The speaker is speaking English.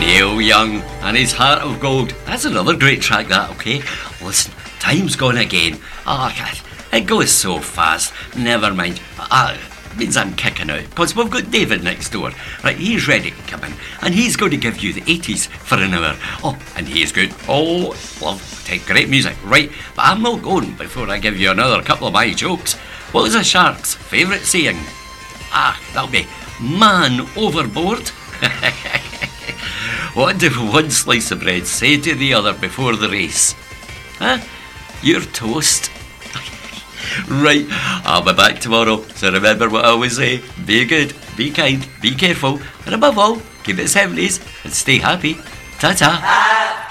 Neil Young and his Heart of Gold. That's another great track, that, okay? Listen, time's gone again. Oh, God, it goes so fast. Never mind. Means I'm kicking out, because we've got David next door. Right, he's ready to come in, and he's going to give you the 80s for an hour. Oh, and he's good. Oh, love, take great music. Right, but I'm not going before I give you another couple of my jokes. What was a shark's favourite saying? That'll be, man overboard. What did one slice of bread say to the other before the race? You're toast. Right, I'll be back tomorrow, so remember what I always say: be good, be kind, be careful, and above all, keep it 70s and stay happy. Ta-ta.